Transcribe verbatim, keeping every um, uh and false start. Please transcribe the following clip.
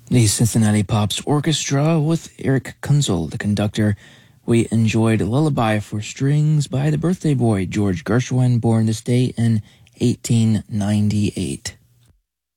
The Cincinnati Pops Orchestra with Eric Kunzel, the conductor. We enjoyed Lullaby for Strings by the birthday boy George Gershwin, born this day in eighteen ninety-eight.